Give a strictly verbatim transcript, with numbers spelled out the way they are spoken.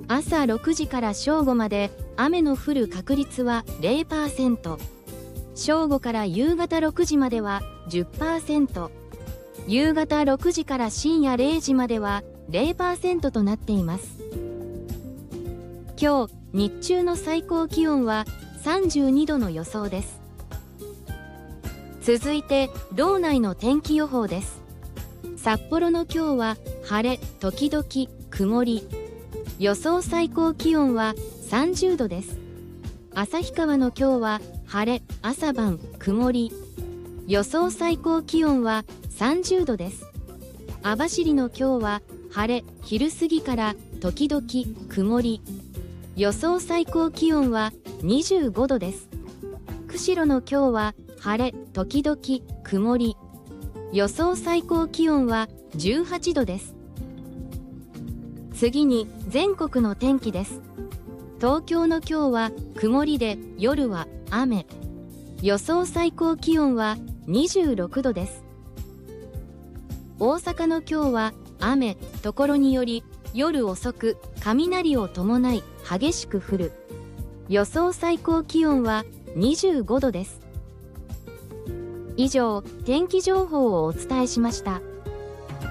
朝ろくじから正午まで雨の降る確率は ゼロパーセント、正午から夕方ろくじまでは じゅっパーセント、夕方ろくじから深夜れいじまでは ゼロパーセント となっています。今日日中の最高気温はさんじゅうにどの予想です。続いて道内の天気予報です。札幌の今日は晴れ時々曇り、予想最高気温はさんじゅうどです。旭川の今日は晴れ朝晩曇り、予想最高気温はさんじゅうどです。網走の今日は晴れ昼過ぎから時々曇り、予想最高気温はにじゅうごどです。釧路の今日は晴れ時々曇り、予想最高気温はじゅうはちどです。次に全国の天気です。東京の今日は曇りで夜は雨、予想最高気温はにじゅうろくどです。大阪の今日は雨、ところにより夜遅く雷を伴い激しく降る、予想最高気温はにじゅうごどです。以上、天気情報をお伝えしました。